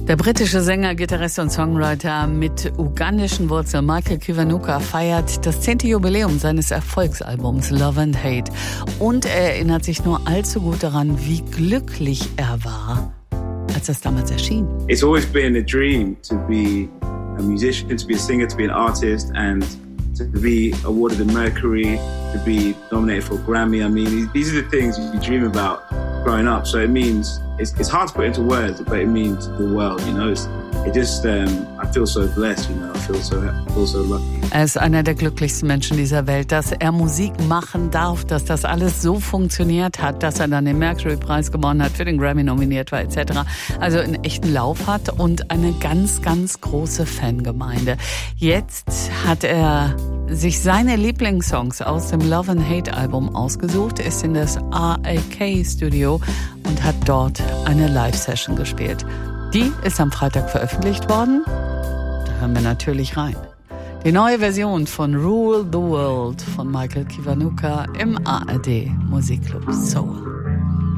Der britische Sänger, Gitarrist und Songwriter mit ugandischen Wurzeln Michael Kiwanuka feiert das 10. Jubiläum seines Erfolgsalbums Love and Hate und er erinnert sich nur allzu gut daran, wie glücklich er war, als das damals erschien. It's always been a dream to be a musician, to be a singer, to be an artist and to be awarded a Mercury, to be nominated for a Grammy. I mean, these are the things you dream about growing up. So it means, it's hard to put into words, but it means the world, you know. I feel so blessed, you know. I feel so lucky. Er ist einer der glücklichsten Menschen dieser Welt, dass er Musik machen darf, dass das alles so funktioniert hat, dass er dann den Mercury-Preis gewonnen hat, für den Grammy nominiert war etc. Also einen echten Lauf hat und eine ganz, ganz große Fangemeinde. Jetzt hat er sich seine Lieblingssongs aus dem Love and Hate Album ausgesucht, ist in das RAK Studio und hat dort eine Live-Session gespielt. Die ist am Freitag veröffentlicht worden. Da hören wir natürlich rein. Die neue Version von Rule the World von Michael Kiwanuka im ARD Musikclub Soul.